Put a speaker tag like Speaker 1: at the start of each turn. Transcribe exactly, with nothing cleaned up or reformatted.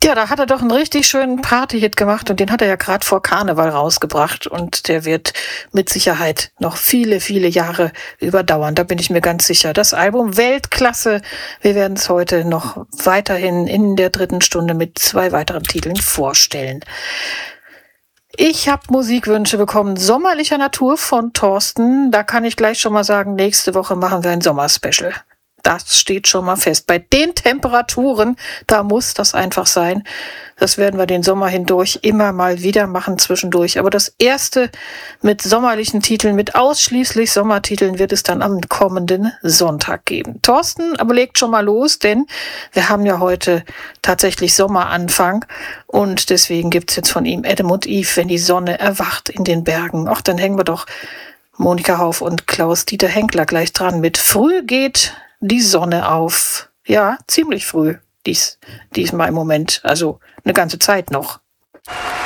Speaker 1: Ja, da hat er doch einen richtig schönen Party-Hit gemacht und den hat er ja gerade vor Karneval rausgebracht und der wird mit Sicherheit noch viele, viele Jahre überdauern. Da bin ich mir ganz sicher. Das Album Weltklasse. Wir werden es heute noch weiterhin in der dritten Stunde mit zwei weiteren Titeln vorstellen. Ich habe Musikwünsche bekommen, sommerlicher Natur von Thorsten. Da kann ich gleich schon mal sagen, nächste Woche machen wir ein Sommerspecial. Das steht schon mal fest. Bei den Temperaturen, da muss das einfach sein. Das werden wir den Sommer hindurch immer mal wieder machen zwischendurch. Aber das erste mit sommerlichen Titeln, mit ausschließlich Sommertiteln wird es dann am kommenden Sonntag geben. Thorsten, aber legt schon mal los, denn wir haben ja heute tatsächlich Sommeranfang. Und deswegen gibt's jetzt von ihm Adam und Eve, wenn die Sonne erwacht in den Bergen. Ach, dann hängen wir doch Monika Hauf und Klaus-Dieter Henkler gleich dran mit Früh geht die Sonne auf. Ja, ziemlich früh, dies, diesmal im Moment. Also eine ganze Zeit noch.